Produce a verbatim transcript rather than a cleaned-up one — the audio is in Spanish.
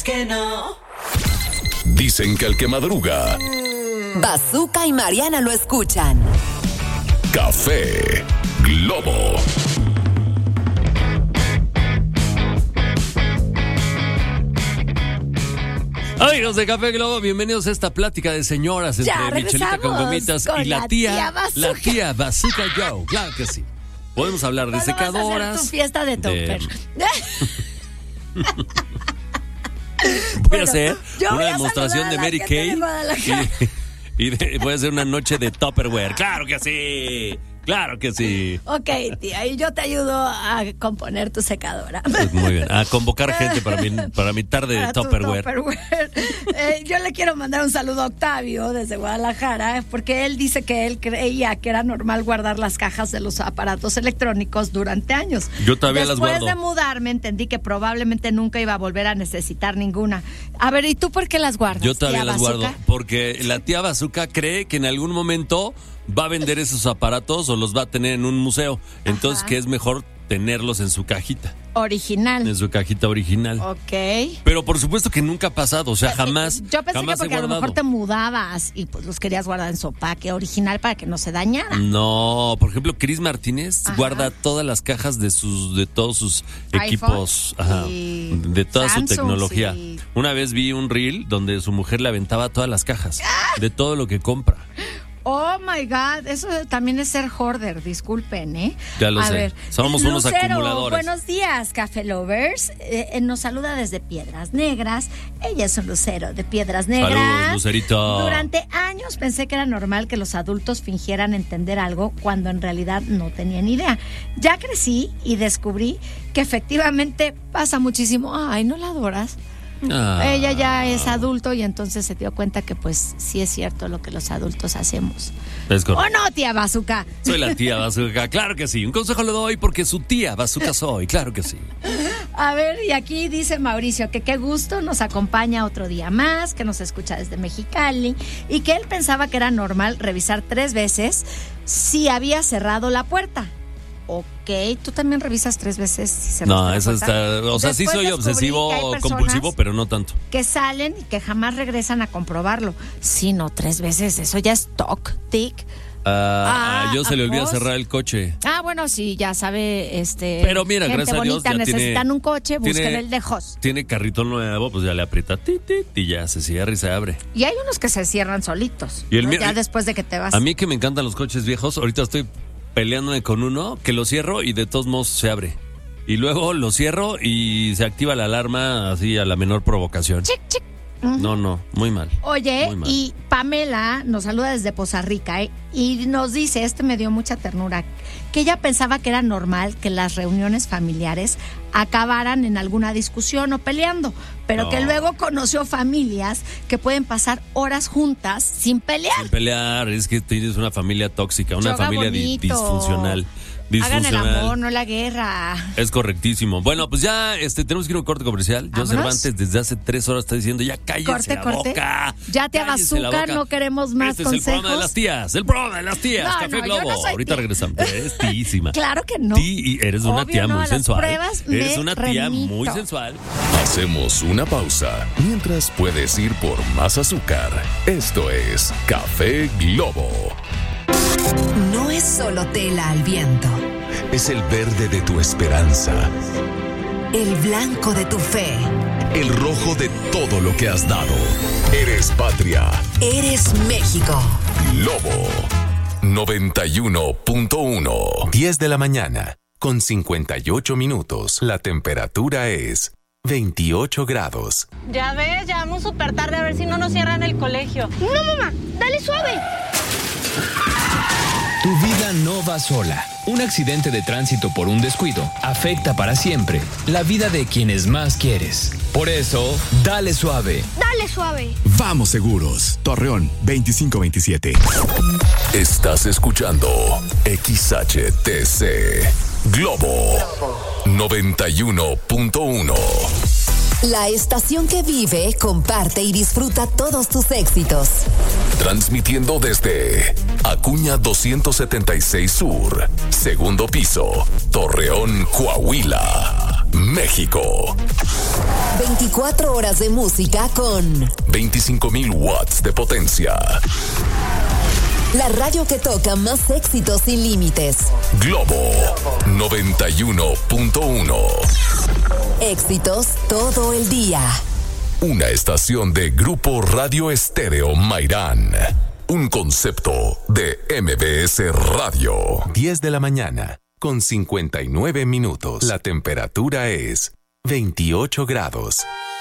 Que no. Dicen que el que madruga, Bazooka y Mariana lo escuchan. Café Globo. Amigos de Café Globo, bienvenidos a esta plática de señoras entre Ya, Michelita con gomitas con y la, la tía, tía Bazooka. la tía Bazooka Joe. Claro que sí. Podemos hablar de ¿Cuándo secadoras. vas a hacer tu fiesta de topper? De... Voy Bueno, a hacer yo una voy a demostración saludar de a la Mary gente de Kay Guadalajara. y, y de- voy a hacer una noche de Tupperware. Claro que sí. Claro que sí. Ok, tía, y yo te ayudo a componer tu secadora. Pues muy bien. A convocar gente para mi, para mi tarde de Para tu Tupperware. Tupperware. Eh, yo le quiero mandar un saludo a Octavio desde Guadalajara, porque él dice que él creía que era normal guardar las cajas de los aparatos electrónicos durante años. Yo todavía las Después guardo. de mudarme entendí que probablemente nunca iba a volver a necesitar ninguna. A ver, ¿y tú por qué las guardas? Yo todavía tía las Bazooka? guardo porque la tía Bazooka cree que en algún momento va a vender esos aparatos o los va a tener en un museo. Entonces Ajá. que es mejor tenerlos en su cajita, Original. en su cajita original. Ok. Pero por supuesto que nunca ha pasado, o sea, jamás. Yo pensé jamás que porque he a lo guardado. mejor te mudabas y pues los querías guardar en su empaque original para que no se dañara. No, por ejemplo, Chris Martínez Ajá. guarda todas las cajas de sus de todos sus iPhone equipos, ajá, y de toda Samsung, su tecnología. y- Una vez vi un reel donde su mujer le aventaba todas las cajas de todo lo que compra. Oh my God, eso también es ser hoarder, disculpen, ¿eh? Ya lo A sé. ver, Somos unos Lucero, acumuladores. Buenos días, Café Lovers. Eh, eh, nos saluda desde Piedras Negras. Ella es un lucero de Piedras Negras. Saludos, Lucerito. Durante años pensé que era normal que los adultos fingieran entender algo cuando en realidad no tenían idea. Ya crecí y descubrí que efectivamente pasa muchísimo. Ay, ¿no la adoras? Ah. Ella ya es adulto y entonces se dio cuenta que pues sí es cierto lo que los adultos hacemos. Es correcto. ¿O no, tía Bazooka? Soy la tía Bazooka, claro que sí. Un consejo le doy porque su tía Bazooka soy, claro que sí. A ver, y aquí dice Mauricio que qué gusto nos acompaña otro día más, que nos escucha desde Mexicali y que él pensaba que era normal revisar tres veces si había cerrado la puerta. Ok, tú también revisas tres veces si cerraste No, la eso puerta? está. O sea, sí Después soy descubrí obsesivo, que hay personas compulsivo, pero no tanto. que salen y que jamás regresan a comprobarlo. Sí, no, tres veces, eso ya es toc, tic. Ah, Ah, a yo se le olvida ¿apos? cerrar el coche. Ah, bueno, sí, ya sabe, este. Pero mira, gente gracias a Dios bonita, ya tiene- necesitan un coche, busquen tiene- el de Jos. Tiene carrito nuevo, pues ya le aprieta tit, tit, y ya se cierra y se abre. Y hay unos que se cierran solitos. Y el ¿no? mío- Ya después de que te vas. A mí que me encantan los coches viejos, ahorita estoy peleándome con uno que lo cierro y de todos modos se abre. Y luego lo cierro y se activa la alarma así a la menor provocación. Chic, chic. No, no, muy mal. Oye, Muy mal. y Pamela nos saluda desde Poza Rica, ¿eh? Y nos dice, este me dio mucha ternura, que ella pensaba que era normal que las reuniones familiares acabaran en alguna discusión o peleando, pero No. que luego conoció familias que pueden pasar horas juntas sin pelear. Sin pelear, es que tienes una familia tóxica, una Yoga familia di- bonito. disfuncional. Hagan el Disfuncional. amor, no la guerra. Es correctísimo. Bueno, pues ya este, tenemos que ir a un corte comercial. Yo Vámonos. Cervantes desde hace tres horas está diciendo, ya cállense Corte, la corte. boca. Ya te Cállense la Bazooka, boca. no queremos más Este es el programa de consejos. las tías, el programa de las tías, No, Café no, yo Globo. no soy Ahorita tía. regresamos. Es tíísima. Claro que no. Tí, y eres una Obvio tía no, muy a las sensual. pruebas me Eres una tía remito. muy sensual. Hacemos una pausa mientras puedes ir por más azúcar. Esto es Café Globo. No es solo tela al viento, Es el verde de tu esperanza, el blanco de tu fe. el rojo de todo lo que has dado. Eres patria. Eres México. Globo noventa y uno punto uno. diez de la mañana con cincuenta y ocho minutos. La temperatura es veintiocho grados. Ya ves, ya vamos súper tarde, a ver si no nos cierran el colegio. No, mamá, dale suave. Tu vida no va sola. Un accidente de tránsito por un descuido afecta para siempre la vida de quienes más quieres. Por eso, dale suave. Dale suave. Vamos seguros. Torreón veinticinco veintisiete. Estás escuchando X H T C Globo noventa y uno punto uno. La estación que vive, comparte y disfruta todos tus éxitos. Transmitiendo desde Acuña doscientos setenta y seis Sur, segundo piso, Torreón, Coahuila. México. veinticuatro horas de música con veinticinco mil watts de potencia. La radio que toca más éxitos sin límites. Globo noventa y uno punto uno. Éxitos todo el día. Una estación de Grupo Radio Estéreo Mairán. Un concepto de M B S Radio. diez de la mañana, con cincuenta y nueve minutos. La temperatura es veintiocho grados.